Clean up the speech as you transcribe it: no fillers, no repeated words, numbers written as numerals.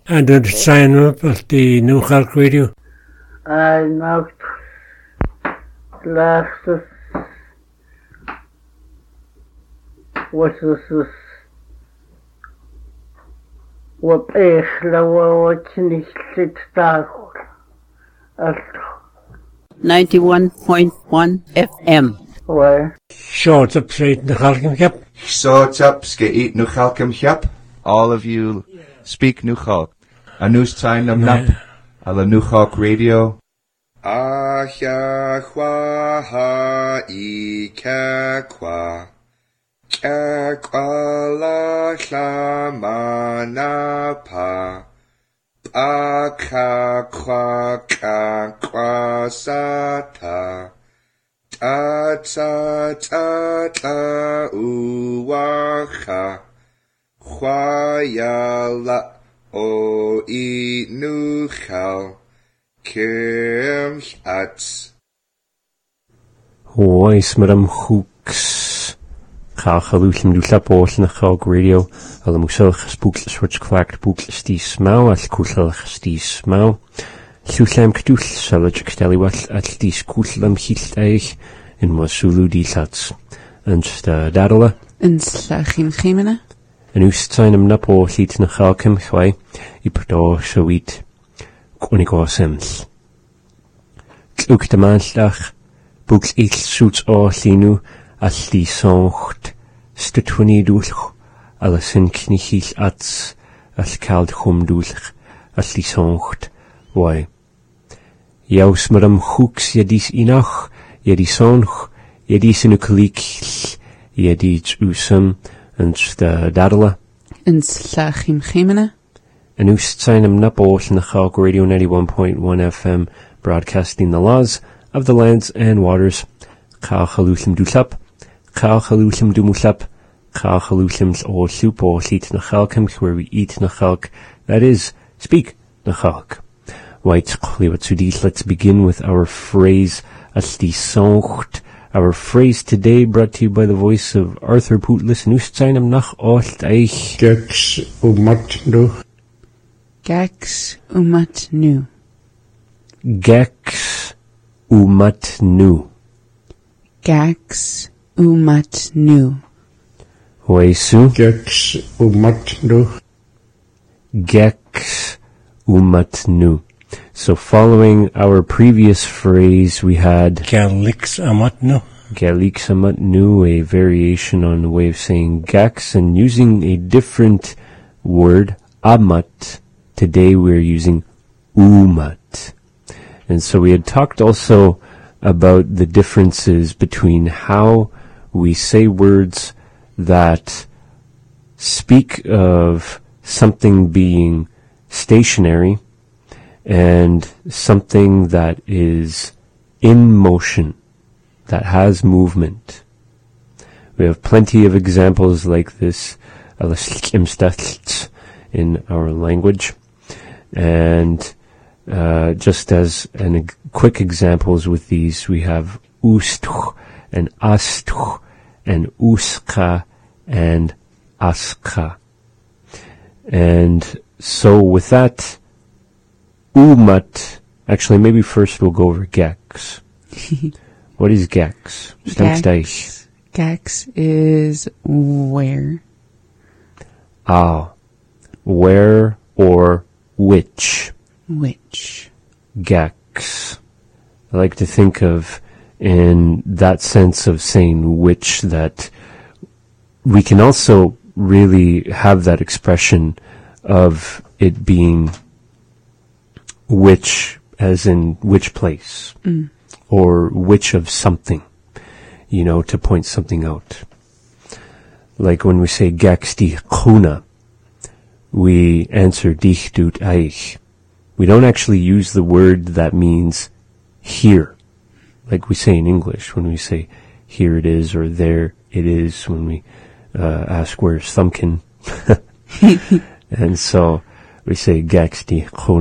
And did sign up at the New Khalk Radio? I know last was this what watching 91.1 FM. Where? Short up straight the Khalkim Cap. Short up skate nu Khalkim Cap. All of you speak nu Khalk. A news time nam nap. Ala nu Khalk Radio. Ahya kwa ha I kwa. Kwa la na pa. Ka kwa sata. Ta uwacha. Chwayala o I nuchal. Kim ats. Oes madam hooks. Chalchaluchim dulap oll na Khalk Radio. Al musach spookles wordt kwakt boekles die smau al kuchelig die smau. Llullem cdwll salaj cdeliwall al die skullam hilt eich in Mosulu die lats. Yn dadala. Yn slachim chimena. Yn wstsain am nap o llit na Khalkim chwai I perdo sywyd gwynig o semll. Tlwg dymallach bwgl ill sŵt o llinw all di soncht stwtwni dwlch al ysyn cnichill ats all cald chwm dwlch all di soncht wai. Iaws mar am chwcs iadis inach iadi sonch iadi sy'n ucalichill iadi t'wsam yn dadala. Yn slachim chimena. Yn wstsain am napoll na Khalk Radio 91.1 FM broadcasting the laws of the lands and waters. Chalchaluchim dulap. Chalchaluchim dumulap. Chalchaluchim o llwp o llit na Khalkim where we eat na Khalk. That is, speak na Khalk. White chliwatsudis, let's begin with our phrase aldi soncht. Our phrase today brought to you by the voice of Arthur Pootlis. Nustzainam nach ocht eich. Gex umat nu. Gax umat nu. Gex umat nu. Gax umat nu. Oesu. Gex umat nu. Gex umat nu. So following our previous phrase, we had Galix amat nu. Galix amat nu, a variation on the way of saying gax, and using a different word, amat. Today we're using umat. And so we had talked also about the differences between how we say words that speak of something being stationary and something that is in motion, that has movement. We have plenty of examples like this in our language. And just as quick examples with these, we have ustuch and astuch and uska and aska. And so with that, umat, actually maybe first we'll go over gex. What is gex? Gex. Gex is where. Where or which. Which. Gex. I like to think of in that sense of saying which, that we can also really have that expression of it being which, as in which place, or which of something, to point something out. Like when we say gex di chuna, we answer dich tut eich. We don't actually use the word that means here, like we say in English when we say here it is or there it is, when we ask where's Thumbkin. And so we say gex di chuna.